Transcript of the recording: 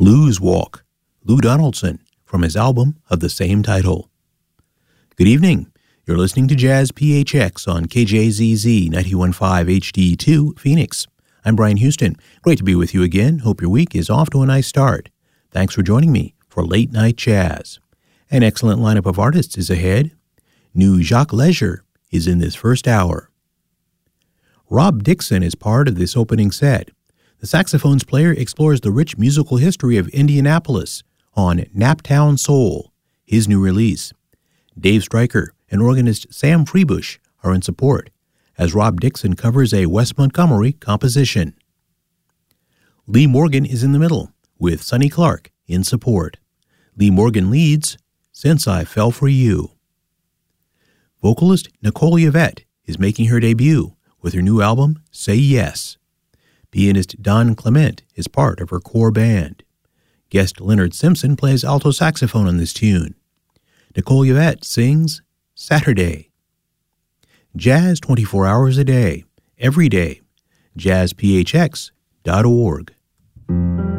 Blues Walk, Lou Donaldson, from his album of the same title. Good evening. You're listening to Jazz PHX on KJZZ 91.5 HD2 Phoenix. I'm Brian Houston. Great to be with you again. Hope your week is off to a nice start. Thanks for joining me for Late Night Jazz. An excellent lineup of artists is ahead. New Jacques Leger is in this first hour. Rob Dixon is part of this opening set. The saxophones player explores the rich musical history of Indianapolis on Naptown Soul, his new release. Dave Stryker and organist Sam Freebush are in support, as Rob Dixon covers a Wes Montgomery composition. Lee Morgan is in the middle, with Sonny Clark in support. Lee Morgan leads Since I Fell for You. Vocalist Nicole Yvette is making her debut with her new album, Say Yes. Pianist Don Clement is part of her core band. Guest Leonard Simpson plays alto saxophone on this tune. Nicole Yvette sings Saturday. Jazz 24 hours a day, every day. JazzPHX.org.